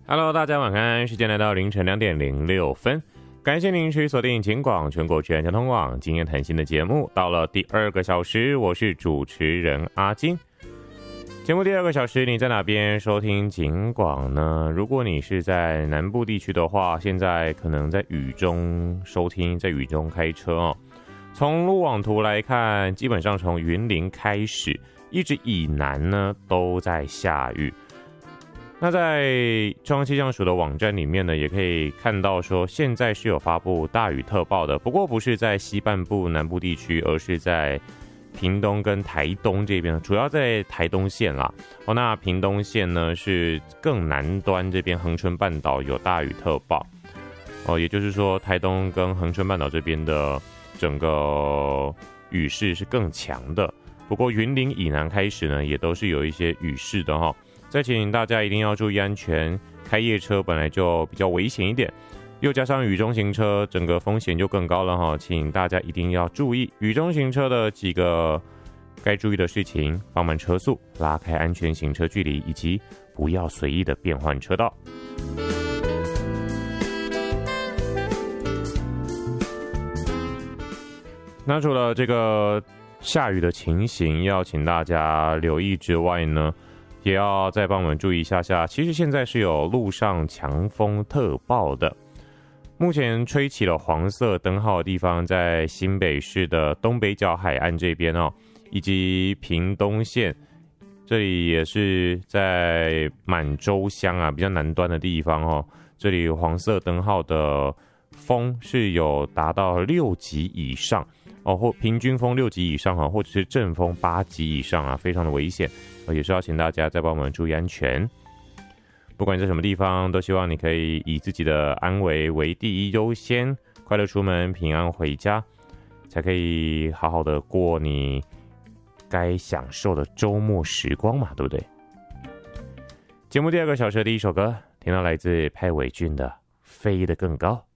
Hello， 大家晚安，时间来到凌晨2:06，感谢您持续锁定警广全国全交通网今夜谈心的节目，到了第2个小时，我是主持人阿金。节目第2个小时，你在哪边收听警广呢？如果你是在南部地区的话，现在可能在雨中收听，在雨中开车哦。从路网图来看，基本上从云林开始，一直以南呢都在下雨。那在中央气象署的网站里面呢，也可以看到说，现在是有发布大雨特报的，不过不是在西半部南部地区，而是在屏东跟台东这边，主要在台东县啦。那屏东县呢是更南端这边恒春半岛有大雨特报。也就是说，台东跟恒春半岛这边的整个雨势是更强的。不过云林以南开始呢，也都是有一些雨势的哈。再请大家一定要注意安全，开夜车本来就比较危险一点，又加上雨中行车，整个风险就更高了哈。请大家一定要注意雨中行车的几个该注意的事情，放慢车速，拉开安全行车距离，以及不要随意的变换车道。那除了这个下雨的情形要请大家留意之外呢，也要再帮我们注意一下下，其实现在是有路上强风特报的。目前吹起了黄色灯号的地方，在新北市的东北角海岸这边哦，以及屏东县，这里也是在满洲乡啊比较南端的地方哦，这里黄色灯号的风是有达到6级以上哦，或平均风6级以上啊，或者是阵风8级以上啊，非常的危险。也是要请大家再帮我们注意安全。不管你在什么地方，都希望你可以以自己的安危为第一优先，快乐出门，平安回家，才可以好好的过你该享受的周末时光嘛，对不对？节目第2个小时的第一首歌，听到来自潘伟俊的《飞得更高》。